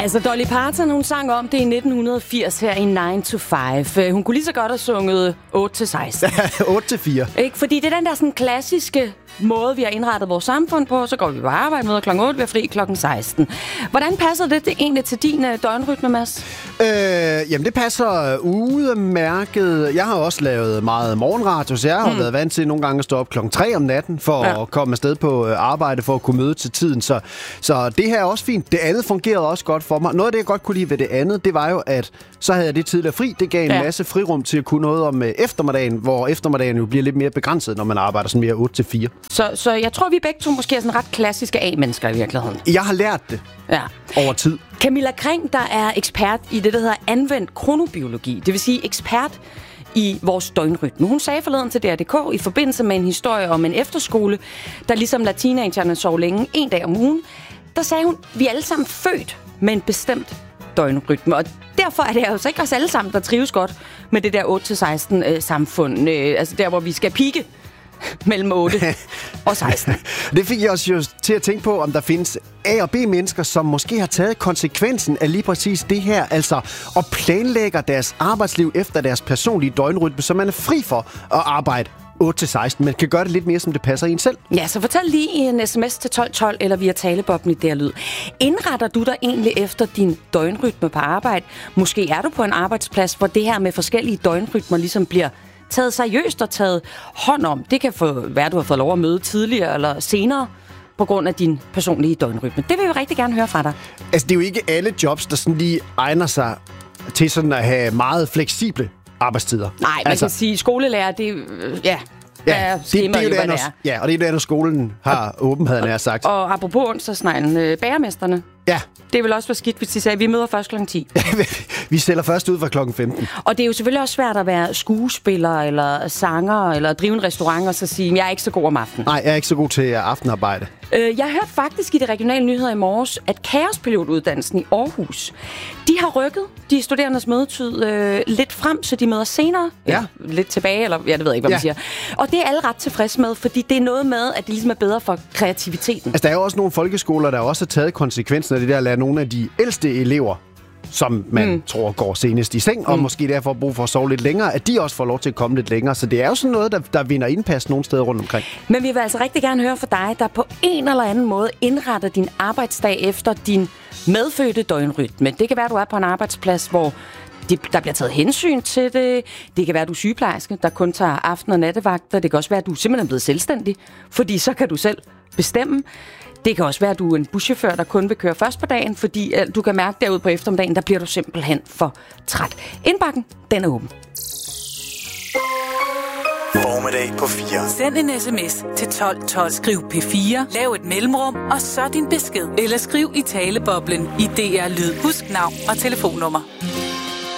Altså, Dolly Parton, hun sang om det i 1980 her i 9 to 5. Hun kunne lige så godt have sunget 8 til 16. 8 til 4. Ikke? Fordi det er den der sådan klassiske måde, vi har indrettet vores samfund på. Så går vi på arbejde, møder klokken 8, vi er fri klokken 16. Hvordan passer det egentlig til din døgnrytme, Mads? Jamen, det passer udmærket. Jeg har også lavet meget morgenradio, så jeg har været vant til nogle gange at stå op klokken 3 om natten, for at komme afsted på arbejde, for at kunne møde til tiden. Så det her er også fint. Det andet fungerede også godt for mig. Noget af det, jeg godt kunne lide ved det andet, det var jo, at så havde jeg det tidligere fri. Det gav en masse frirum til at kunne noget om eftermiddagen, hvor eftermiddagen jo bliver lidt mere begrænset, når man arbejder sådan mere 8 til 4. Så jeg tror, vi begge to måske er sådan ret klassiske A-mennesker i virkeligheden. Jeg har lært det over tid. Camilla Kring, der er ekspert i det, der hedder anvendt kronobiologi. Det vil sige ekspert i vores døgnrytme. Hun sagde forleden til DR.dk i forbindelse med en historie om en efterskole, der ligesom latinagerne sov længe en dag om ugen. Der sagde hun, vi er alle sammen født med en bestemt døgnrytme, og derfor er det altså ikke os alle sammen, der trives godt med det der 8-16 samfund. Altså der, hvor vi skal pike mellem 8 og 16. Det fik jeg også jo til at tænke på, om der findes A- og B-mennesker, som måske har taget konsekvensen af lige præcis det her, altså og planlægger deres arbejdsliv efter deres personlige døgnrytme, så man er fri for at arbejde 8-16, men kan gøre det lidt mere, som det passer en selv. Ja, så fortæl lige i en sms til 1212 eller via talebobben i DR Lyd. Indretter du dig egentlig efter din døgnrytme på arbejde? Måske er du på en arbejdsplads, hvor det her med forskellige døgnrytmer ligesom bliver taget seriøst og taget hånd om. Det kan være, du har fået lov at møde tidligere eller senere på grund af din personlige døgnrytme. Det vil vi rigtig gerne høre fra dig. Altså, det er jo ikke alle jobs, der sådan lige egner sig til sådan at have meget fleksible arbejdstider. Nej, man kan sige, skolelærer, det er skemaet jo, hvad det er. Ja, og det er det, når skolen har åben, havde jeg sagt. Og apropos onsdagsneglen, bagermesterne. Ja. Det vil også være skidt, hvis de sagde, at vi møder først klokken 10. Vi stiller først ud fra klokken 15. Og det er jo selvfølgelig også svært at være skuespiller, eller sanger, eller drive en restaurant, og så sige, jeg er ikke så god om aftenen. Nej, jeg er ikke så god til aftenarbejde. Jeg hørte faktisk i de regionale nyheder i morges, at kaospilotuddannelsen i Aarhus, de har rykket de studerendes mødetid lidt frem, så de møder senere. Ja. Lidt tilbage, eller jeg ved ikke, hvad man siger. Og det er alle ret tilfreds med, fordi det er noget med, at det ligesom er bedre for kreativiteten. Altså, der er jo også nogle folkeskoler, der også har taget konsekvensen af det der, at lade nogle af de ældste elever, som man tror går senest i seng, og måske derfor brug for at sove lidt længere, at de også får lov til at komme lidt længere. Så det er jo sådan noget, der vinder indpas nogle steder rundt omkring. Men vi vil altså rigtig gerne høre fra dig, der på en eller anden måde indretter din arbejdsdag efter din medfødte døgnrytme. Det kan være, du er på en arbejdsplads, hvor der bliver taget hensyn til det. Det kan være, at du er sygeplejerske, der kun tager aften- og nattevagter. Det kan også være, at du simpelthen er blevet selvstændig, fordi så kan du selv bestemme. Det kan også være, at du er en buschauffør, der kun vil køre først på dagen, fordi du kan mærke derude på eftermiddagen, der bliver du simpelthen for træt. Indbakken, den er åben. Formiddag på 4. Send en sms til 1212. Skriv P4, lav et mellemrum, og så din besked. Eller skriv i taleboblen i DR Lyd. Husk navn og telefonnummer.